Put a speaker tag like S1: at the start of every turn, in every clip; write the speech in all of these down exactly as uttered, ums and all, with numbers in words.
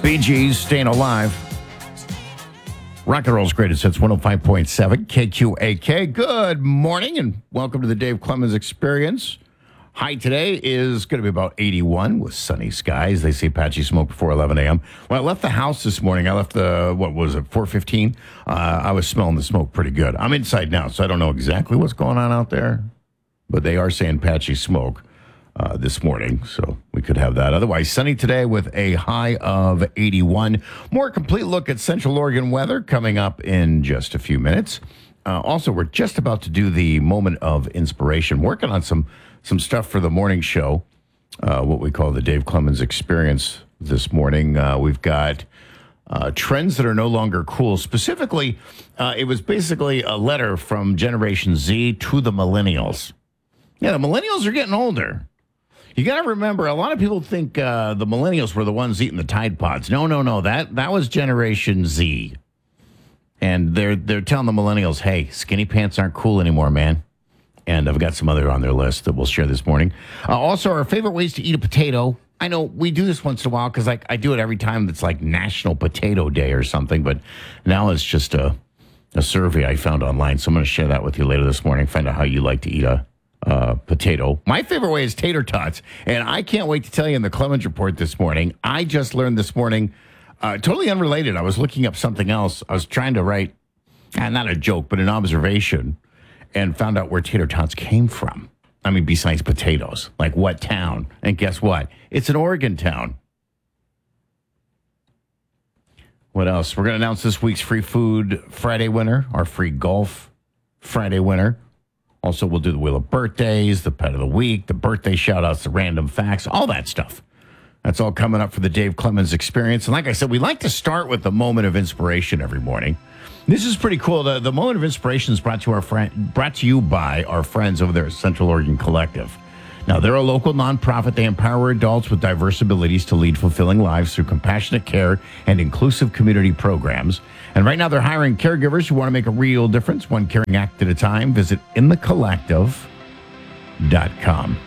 S1: Bee Gees, Staying Alive. Rock and Roll's Greatest Hits, one oh five point seven K Q A K. Good morning and welcome to the Dave Clemens Experience. High today is going to be about eighty-one with sunny skies. They say patchy smoke before eleven a.m. When I left the house this morning, I left the, what was it, four fifteen? Uh, I was smelling the smoke pretty good. I'm inside now, so I don't know exactly what's going on out there, but they are saying patchy smoke uh, this morning, so we could have that. Otherwise, sunny today with a high of eighty-one. More complete look at Central Oregon weather coming up in just a few minutes. Uh, also, we're just about to do the moment of inspiration, working on some some stuff for the morning show, uh, what we call the Dave Clemens Experience this morning. Uh, we've got uh, trends that are no longer cool. Specifically, uh, it was basically a letter from Generation Z to the millennials. Yeah, the millennials are getting older. You got to remember, a lot of people think uh, the millennials were the ones eating the Tide Pods. No, no, no. That that was Generation Z. And they're they're telling the millennials, hey, skinny pants aren't cool anymore, man. And I've got some other on their list that we'll share this morning. Uh, also, our favorite ways to eat a potato. I know we do this once in a while because like I do it every time it's like National Potato Day or something. But now it's just a, a survey I found online. So I'm going to share that with you later this morning. Find out how you like to eat a uh, potato. My favorite way is tater tots. And I can't wait to tell you in the Clemens Report this morning. I just learned this morning, uh, totally unrelated. I was looking up something else. I was trying to write, uh, not a joke, but an observation. And found out where tater tots came from. I mean, besides potatoes. Like what town? And guess what? It's an Oregon town. What else? We're going to announce this week's Free Food Friday winner, our Free Golf Friday winner. Also, we'll do the Wheel of Birthdays, the Pet of the Week, the birthday shout-outs, the random facts, all that stuff. That's all coming up for the Dave Clemens Experience. And like I said, we like to start with the moment of inspiration every morning. This is pretty cool. The, the moment of inspiration is brought to our friend, brought to you by our friends over there at Central Oregon Collective. Now, they're a local nonprofit. They empower adults with diverse abilities to lead fulfilling lives through compassionate care and inclusive community programs. And right now, they're hiring caregivers who want to make a real difference, one caring act at a time. Visit in the collective dot com.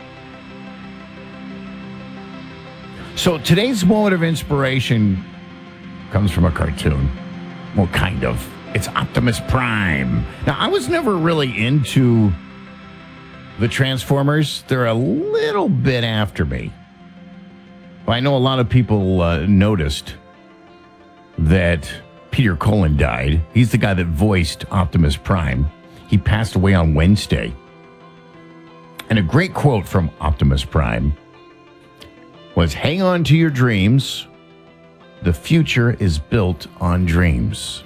S1: So today's moment of inspiration comes from a cartoon. Well, kind of. It's Optimus Prime. Now, I was never really into the Transformers. They're a little bit after me. Well, I know a lot of people uh, noticed that Peter Cullen died. He's the guy that voiced Optimus Prime. He passed away on Wednesday. And a great quote from Optimus Prime was, "Hang on to your dreams. The future is built on dreams."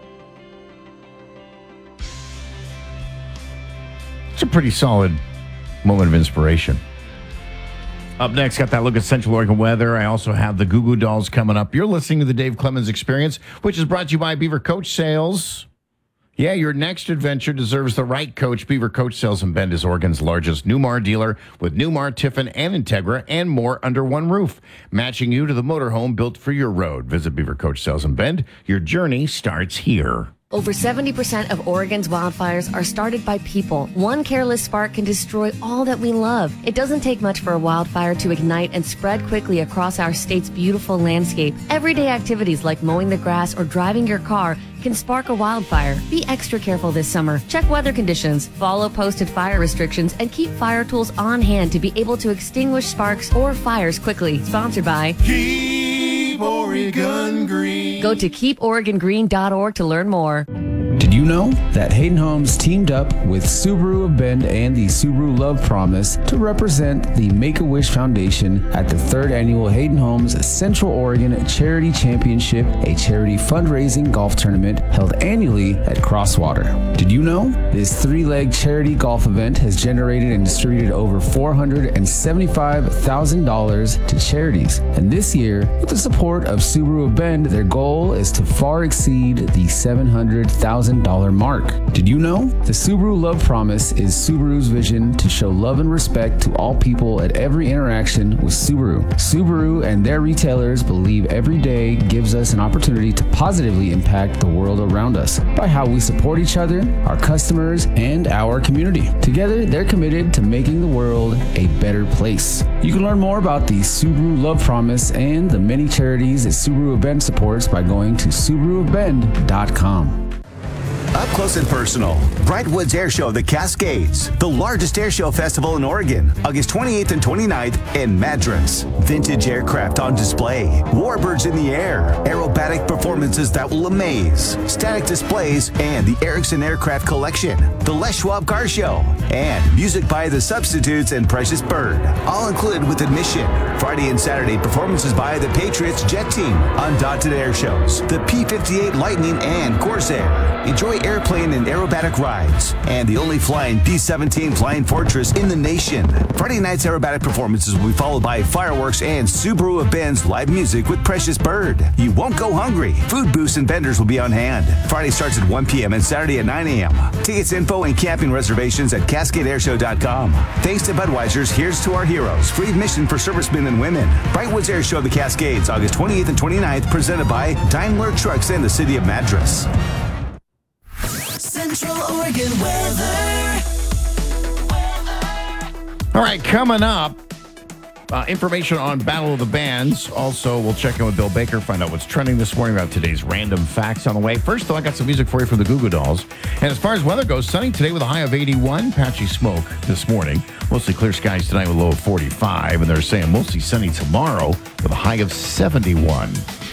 S1: It's a pretty solid moment of inspiration. Up next, got that look at Central Oregon weather. I also have the Goo Goo Dolls coming up. You're listening to the Dave Clemens Experience, which is brought to you by Beaver Coach Sales. Yeah, your next adventure deserves the right coach. Beaver Coach Sales in Bend is Oregon's largest Newmar dealer with Newmar, Tiffin, and Integra, and more under one roof, matching you to the motorhome built for your road. Visit Beaver Coach Sales in Bend. Your journey starts here.
S2: Over seventy percent of Oregon's wildfires are started by people. One careless spark can destroy all that we love. It doesn't take much for a wildfire to ignite and spread quickly across our state's beautiful landscape. Everyday activities like mowing the grass or driving your car can spark a wildfire. Be extra careful this summer. Check weather conditions, follow posted fire restrictions, and keep fire tools on hand to be able to extinguish sparks or fires quickly. Sponsored by
S3: Keep Oregon Green.
S2: Go to keep oregon green dot org to learn more.
S4: Did you know that Hayden Homes teamed up with Subaru of Bend and the Subaru Love Promise to represent the Make-A-Wish Foundation at the third annual Hayden Homes Central Oregon Charity Championship, a charity fundraising golf tournament held annually at Crosswater? Did you know this three-leg charity golf event has generated and distributed over four hundred seventy-five thousand dollars to charities? And this year, with the support of Subaru of Bend, their goal is to far exceed the seven hundred thousand dollars dollars mark. Did you know? The Subaru Love Promise is Subaru's vision to show love and respect to all people at every interaction with Subaru. Subaru and their retailers believe every day gives us an opportunity to positively impact the world around us by how we support each other, our customers, and our community. Together, they're committed to making the world a better place. You can learn more about the Subaru Love Promise and the many charities that Subaru of Bend supports by going to Subaru of Bend dot com.
S5: Up close and personal, Brightwoods Air Show The Cascades, the largest air show festival in Oregon, August twenty-eighth and twenty-ninth in Madras. Vintage aircraft on display, warbirds in the air, aerobatic performances that will amaze, static displays, and the Erickson Aircraft Collection, the Les Schwab Car Show, and music by The Substitutes and Precious Bird, all included with admission. Friday and Saturday, performances by the Patriots Jet Team, Undaunted Air Shows, the P fifty-eight Lightning and Corsair. Enjoy airplane and aerobatic rides, and the only flying P seventeen Flying Fortress in the nation. Friday night's aerobatic performances will be followed by fireworks and Subaru of Bend's live music with Precious Bird. You won't go hungry. Food booths and vendors will be on hand. Friday starts at one p.m. and Saturday at nine a.m. Tickets, info, and camping reservations at cascade air show dot com. Thanks to Budweiser's Here's to Our Heroes, free admission for servicemen and women. Brightwoods Air Show The Cascades, August twenty-eighth and twenty-ninth, presented by Daimler Trucks and the City of Madras.
S3: Central Oregon weather.
S1: All right, coming up, uh, information on Battle of the Bands. Also, we'll check in with Bill Baker, find out what's trending this morning about today's random facts on the way. First, though, I got some music for you from the Goo Goo Dolls. And as far as weather goes, sunny today with a high of eighty-one. Patchy smoke this morning. Mostly clear skies tonight with a low of forty-five. And they're saying mostly sunny tomorrow with a high of seventy-one.